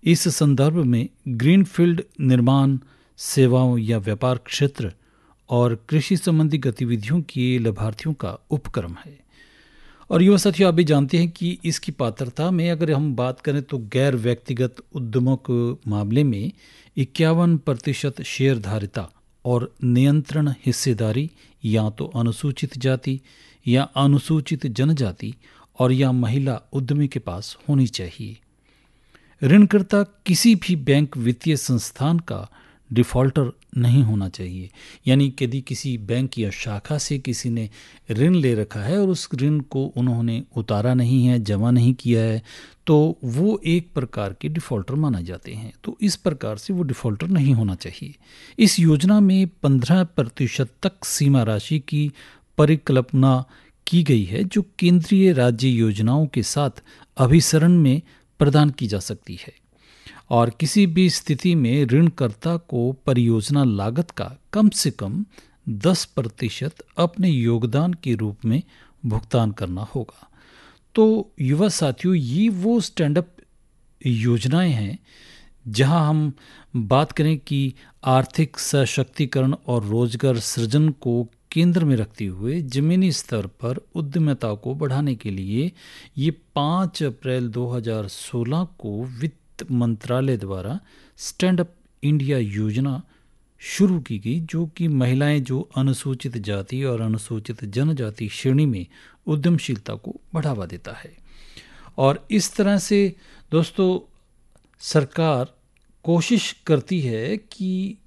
इस संदर्भ में ग्रीनफील्ड निर्माण, सेवाओं या व्यापार क्षेत्र और कृषि संबंधी गतिविधियों के लाभार्थियों का उपक्रम है। और युवा साथियों, आप भी जानते हैं कि इसकी पात्रता में अगर हम बात करें तो गैर व्यक्तिगत उद्यमों के मामले में 51% शेयरधारिता और नियंत्रण हिस्सेदारी या तो अनुसूचित जाति या अनुसूचित जनजाति और या महिला उद्यमी के पास होनी चाहिए। ऋणकर्ता किसी भी बैंक वित्तीय संस्थान का डिफॉल्टर नहीं होना चाहिए। यानी यदि किसी बैंक या शाखा से किसी ने ऋण ले रखा है और उस ऋण को उन्होंने उतारा नहीं है, जमा नहीं किया है, तो वो एक प्रकार के डिफॉल्टर माने जाते हैं। तो इस प्रकार से वो डिफॉल्टर नहीं होना चाहिए। इस योजना में 15% तक सीमा राशि की परिकल्पना की गई है, जो केंद्रीय राज्य योजनाओं के साथ अभिसरण में प्रदान की जा सकती है। और किसी भी स्थिति में ऋणकर्ता को परियोजना लागत का कम से कम 10% अपने योगदान के रूप में भुगतान करना होगा। तो युवा साथियों, ये वो स्टैंड अप योजनाएं हैं जहां हम बात करें कि आर्थिक सशक्तिकरण और रोजगार सृजन को केंद्र में रखते हुए जमीनी स्तर पर उद्यमिता को बढ़ाने के लिए ये 5 अप्रैल 2016 को वित्त मंत्रालय द्वारा स्टैंड अप इंडिया योजना शुरू की गई, जो कि महिलाएं जो अनुसूचित जाति और अनुसूचित जनजाति श्रेणी में उद्यमशीलता को बढ़ावा देता है। और इस तरह से दोस्तों सरकार कोशिश करती है कि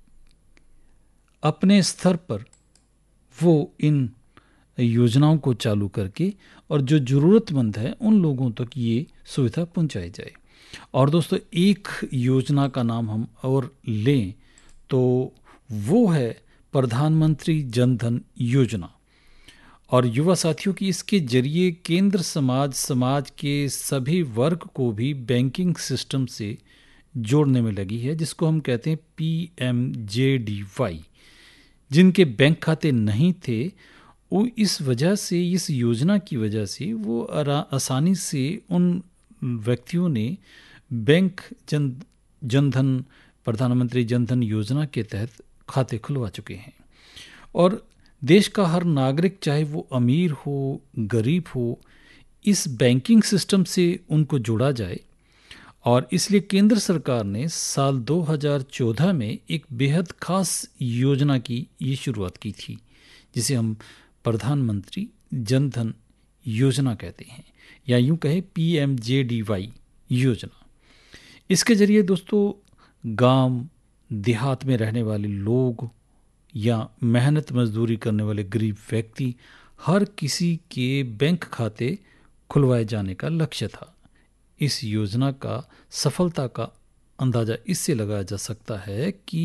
अपने स्तर पर वो इन योजनाओं को चालू करके और जो ज़रूरतमंद है उन लोगों तक ये सुविधा पहुंचाई जाए। और दोस्तों एक योजना का नाम हम और लें तो वो है प्रधानमंत्री जन धन योजना। और युवा साथियों की इसके जरिए केंद्र समाज के सभी वर्ग को भी बैंकिंग सिस्टम से जोड़ने में लगी है, जिसको हम कहते हैं PMJDY। जिनके बैंक खाते नहीं थे वो इस योजना की वजह से वो आसानी से उन व्यक्तियों ने बैंक जनधन प्रधानमंत्री जनधन योजना के तहत खाते खुलवा चुके हैं। और देश का हर नागरिक, चाहे वो अमीर हो गरीब हो, इस बैंकिंग सिस्टम से उनको जोड़ा जाए। और इसलिए केंद्र सरकार ने साल 2014 में एक बेहद खास योजना की ये शुरुआत की थी, जिसे हम प्रधानमंत्री जनधन योजना कहते हैं, या यूं कहे PMJDY योजना। इसके जरिए दोस्तों गांव देहात में रहने वाले लोग या मेहनत मजदूरी करने वाले गरीब व्यक्ति, हर किसी के बैंक खाते खुलवाए जाने का लक्ष्य था। इस योजना का सफलता का अंदाज़ा इससे लगाया जा सकता है कि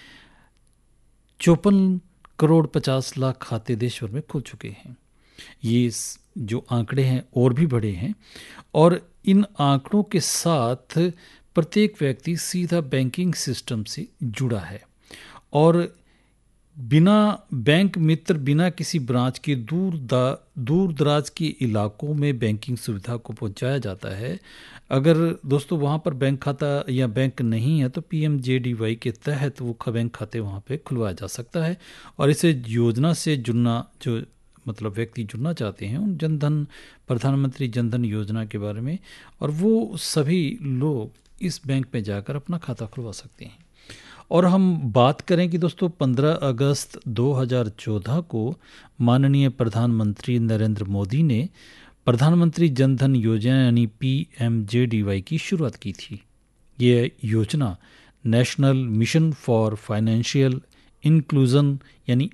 54 करोड़ 50 लाख खाते देश भर में खुल चुके हैं। ये जो आंकड़े हैं और भी बड़े हैं, और इन आंकड़ों के साथ प्रत्येक व्यक्ति सीधा बैंकिंग सिस्टम से जुड़ा है। और बिना बैंक मित्र, बिना किसी ब्रांच के दूर दराज के इलाकों में बैंकिंग सुविधा को पहुंचाया जाता है। अगर दोस्तों वहाँ पर बैंक खाता या बैंक नहीं है तो PMJDY के तहत वो बैंक खाते वहाँ पे खुलवाया जा सकता है। और इसे योजना से जुड़ना, जो मतलब व्यक्ति जुड़ना चाहते हैं उन जनधन प्रधानमंत्री जनधन योजना के बारे में, और वो सभी लोग इस बैंक में जाकर अपना खाता खुलवा सकते हैं। और हम बात करें कि दोस्तों 15 अगस्त 2014 को माननीय प्रधानमंत्री नरेंद्र मोदी ने प्रधानमंत्री जनधन योजना यानी PMJDY की शुरुआत की थी। ये योजना national mission for financial inclusion यानी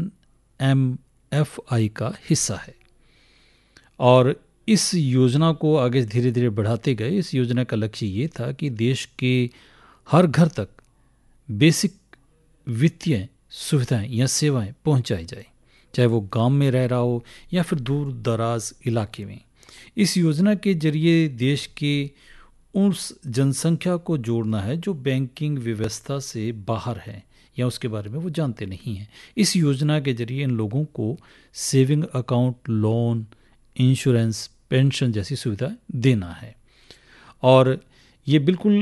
NMFI का हिस्सा है। और इस योजना को आगे धीरे धीरे बढ़ाते गए। इस योजना का लक्ष्य ये था कि देश के हर घर तक बेसिक वित्तीय सुविधाएं या सेवाएं पहुंचाई जाए, चाहे वो गांव में रह रहा हो या फिर दूर दराज इलाके में। इस योजना के जरिए देश के उस जनसंख्या को जोड़ना है जो बैंकिंग व्यवस्था से बाहर है या उसके बारे में वो जानते नहीं हैं। इस योजना के जरिए इन लोगों को saving account, loan, insurance, pension जैसी सुविधा देना है। और ये बिल्कुल